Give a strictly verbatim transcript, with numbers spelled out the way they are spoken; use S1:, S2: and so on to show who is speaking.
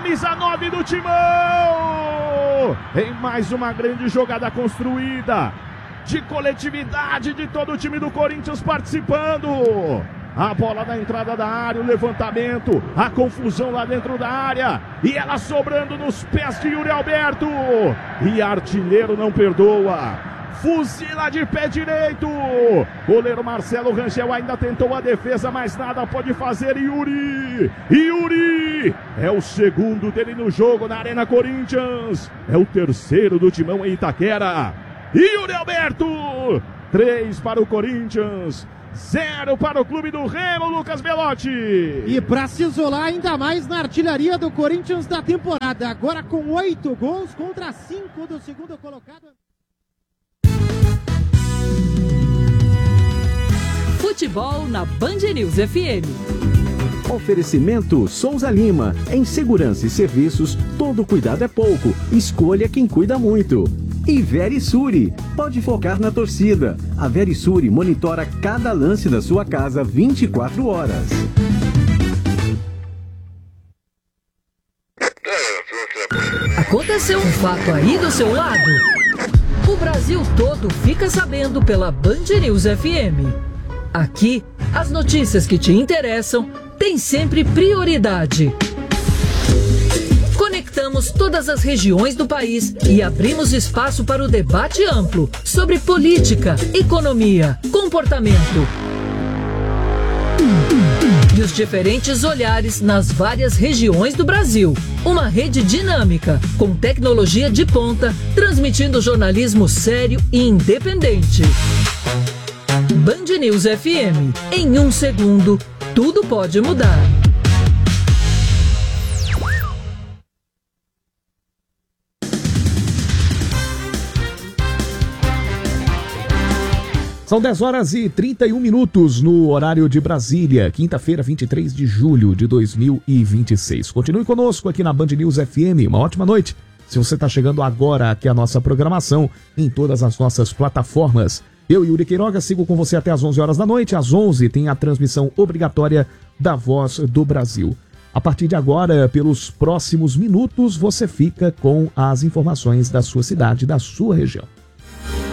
S1: camisa nove do Timão. Em mais uma grande jogada construída, de coletividade de todo o time do Corinthians participando. A bola na entrada da área, o levantamento, a confusão lá dentro da área. E ela sobrando nos pés de Yuri Alberto. E Artilheiro não perdoa. Fuzila de pé direito. Goleiro Marcelo Rangel ainda tentou a defesa, mas nada pode fazer. Yuri. Yuri. É o segundo dele no jogo na Arena Corinthians. É o terceiro do Timão em Itaquera. Yuri Alberto. Três para o Corinthians. Zero para o Clube do Remo, Lucas Belotti.
S2: E para se isolar ainda mais na artilharia do Corinthians da temporada. Agora com oito gols contra cinco do segundo colocado.
S3: Futebol na Band News F M.
S4: Oferecimento Souza Lima. Em segurança e serviços, todo cuidado é pouco. Escolha quem cuida muito. E Verisure. Pode focar na torcida. A Verisure monitora cada lance da sua casa vinte e quatro horas.
S3: Aconteceu um fato aí do seu lado? O Brasil todo fica sabendo pela Band News F M. Aqui, as notícias que te interessam têm sempre prioridade. Conectamos todas as regiões do país e abrimos espaço para o debate amplo sobre política, economia, comportamento e os diferentes olhares nas várias regiões do Brasil. Uma rede dinâmica, com tecnologia de ponta, transmitindo jornalismo sério e independente. Band News F M. Em um segundo, tudo pode mudar.
S5: São dez horas e trinta e um minutos no horário de Brasília, quinta-feira, vinte e três de julho de dois mil e vinte e seis. Continue conosco aqui na Band News F M, uma ótima noite. Se você está chegando agora aqui a nossa programação em todas as nossas plataformas. Eu, Yuri Queiroga, sigo com você até às onze horas da noite. Às onze tem a transmissão obrigatória da Voz do Brasil. A partir de agora, pelos próximos minutos, você fica com as informações da sua cidade, da sua região.